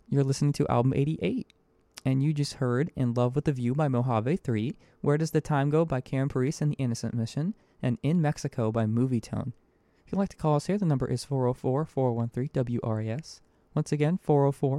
You're listening to album 88, and you just heard In Love with the View by Mojave 3, Where Does the Time Go by Karen Paris and the Innocent Mission, and In Mexico by Movie Tone. If you'd like to call us here, the number is 404-413-WRAS. Once again, 404